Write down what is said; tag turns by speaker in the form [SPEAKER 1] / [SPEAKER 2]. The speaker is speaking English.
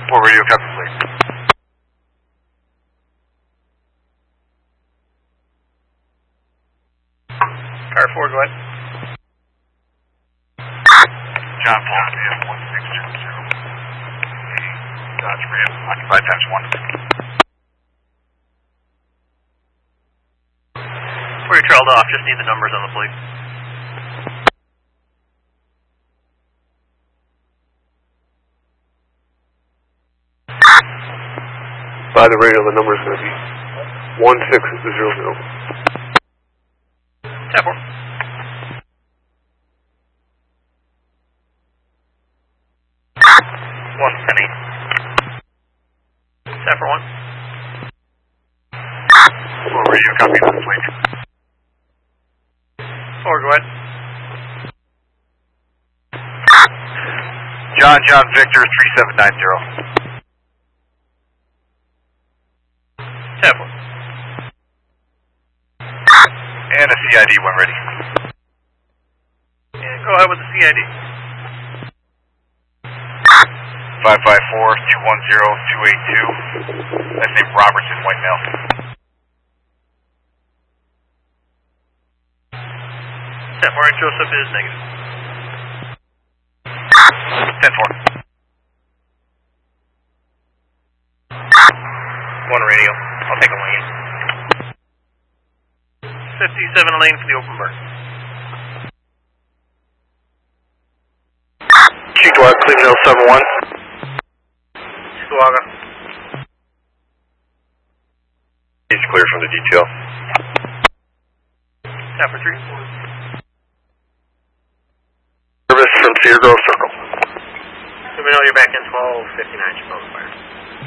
[SPEAKER 1] 10-4 radio, copy, please.
[SPEAKER 2] Car 4, go ahead.
[SPEAKER 1] John Paul, CF 1600. Dodge Ram, occupied times 1.
[SPEAKER 2] Before you trailed off, just need the numbers on the plate.
[SPEAKER 3] By the radio, the number is going to be 1600.
[SPEAKER 2] 10-4. One penny. 10-4-1.
[SPEAKER 1] Radio, copy, please.
[SPEAKER 2] 4, go ahead.
[SPEAKER 1] John Victor 3790.
[SPEAKER 2] 10-4.
[SPEAKER 1] And a CID when ready.
[SPEAKER 2] Yeah, go ahead with the CID.
[SPEAKER 1] 554-210-282. That's named Robertson, white male.
[SPEAKER 2] 10-4, Joseph is negative.
[SPEAKER 1] 10-4.
[SPEAKER 2] 1 radio. I'll take a lane. 57 lane for the open bird.
[SPEAKER 3] Cheektowaga, Cleveland 71.
[SPEAKER 2] Cheektowaga.
[SPEAKER 3] He's clear from the detail.
[SPEAKER 2] 10-4-3.
[SPEAKER 3] Service from Cedar Grove Circle.
[SPEAKER 2] Let me know you're back in 1259 Chicago Fire.